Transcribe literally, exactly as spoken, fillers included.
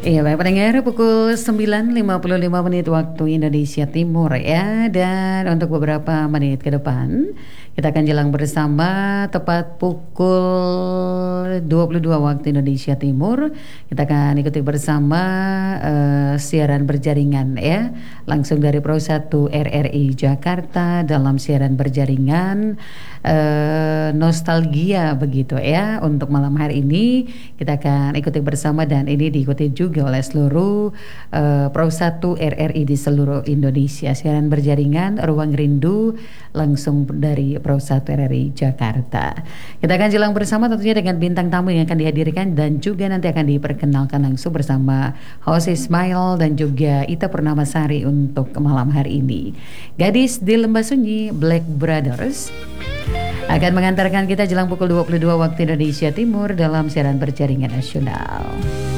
Iya baik pendengar pukul sembilan lewat lima puluh lima menit waktu Indonesia Timur ya. Dan untuk beberapa menit ke depan kita akan jalan bersama tepat pukul dua puluh dua waktu Indonesia Timur. Kita akan ikuti bersama uh, siaran berjaringan ya, langsung dari Pro satu R R I Jakarta dalam siaran berjaringan uh, nostalgia begitu ya. Untuk malam hari ini kita akan ikuti bersama dan ini diikuti juga oleh seluruh uh, Pro satu R R I di seluruh Indonesia. Siaran berjaringan Ruang Rindu langsung dari Pro satu R R I Jakarta. Kita akan jalan bersama tentunya dengan bintang tamu yang akan dihadirkan dan juga nanti akan diperkenalkan langsung bersama host Ismail dan juga Ita Purnamasari untuk malam hari ini. Gadis di Lembah Sunyi Black Brothers akan mengantarkan kita jelang pukul dua puluh dua waktu Indonesia Timur dalam siaran berjaringan nasional.